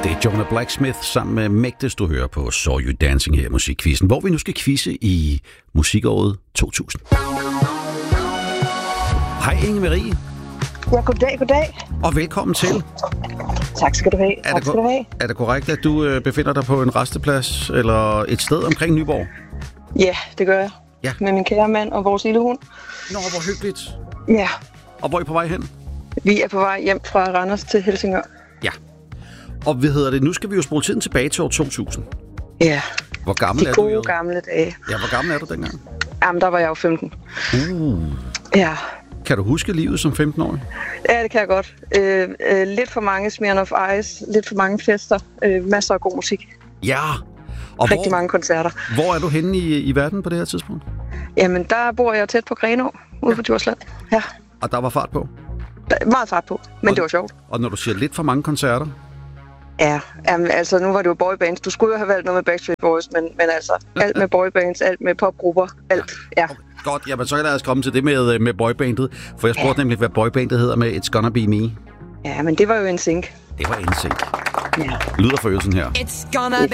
Det er Jonah Blacksmith sammen med Mægtes, du hører på Saw You Dancing her i Musikquizzen, hvor vi nu skal quizze i musikåret 2000. Hej Inge-Marie. Ja, goddag. Og velkommen til. Tak skal du have. Er det korrekt, at du befinder dig på en resteplads eller et sted omkring Nyborg? Ja, det gør jeg. Ja. Med min kære mand og vores lille hund. Nå, hvor hyggeligt. Ja. Og hvor er I på vej hen? Vi er på vej hjem fra Randers til Helsingør. Ja. Og hvad hedder det? Nu skal vi jo spole tiden tilbage til år 2000. Ja. Hvor gammel de er du? De gode gamle dage. Ja, hvor gammel er du dengang? Jamen, der var jeg jo 15. Ja. Kan du huske livet som 15-årig? Ja, det kan jeg godt. Lidt for mange Smirnoff Ice, lidt for mange fester, masser af god musik. Ja. Og rigtig mange koncerter. Hvor er du henne i verden på det her tidspunkt? Jamen, der bor jeg tæt på Grenaa, ude på Djursland. Ja. Og der var fart på? Meget fart på, men det var sjovt. Og når du siger lidt for mange koncerter? Ja, jamen, altså nu var det jo boybands. Du skulle jo have valgt noget med Backstreet Boys, men altså alt med boybands, alt med popgrupper, alt, ja. Okay, godt, jamen så lad os komme til det med boybandet, for jeg spurgte nemlig, hvad boybandet hedder med It's Gonna Be Me. Ja, men det var jo NSYNC. Det var NSYNC. Ja. Lyder forøgelsen her. It's gonna